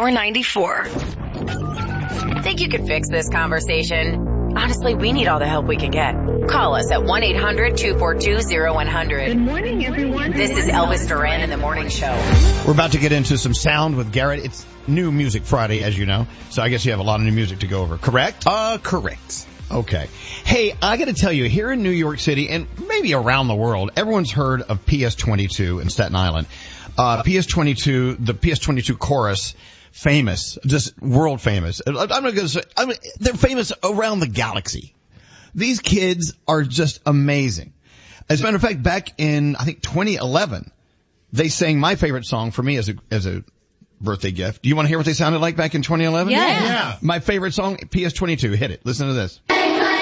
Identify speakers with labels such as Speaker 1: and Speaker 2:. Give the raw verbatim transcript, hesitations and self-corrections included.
Speaker 1: Power ninety-four.
Speaker 2: Think you could fix this conversation? Honestly, we need all the help we can get. Call us at one eight hundred two four two oh one hundred.
Speaker 3: Good morning, everyone.
Speaker 2: This is Elvis Duran in the Morning Show.
Speaker 4: We're about to get into some sound with Garrett. It's New Music Friday, as you know. So I guess you have a lot of new music to go over, correct?
Speaker 5: Uh, correct.
Speaker 4: Okay. Hey, I got to tell you, here in New York City and maybe around the world, everyone's heard of P S twenty-two in Staten Island. Uh, P S twenty-two, the P S twenty-two chorus, famous, just world famous. I'm not going to say, I mean, they're famous around the galaxy. These kids are just amazing. As a matter of fact, back in, I think, twenty eleven, they sang my favorite song for me as a, as a birthday gift. Do you want to hear what they sounded like back in twenty eleven?
Speaker 6: Yeah.
Speaker 4: yeah. My favorite song, P S twenty-two. Hit it. Listen to this.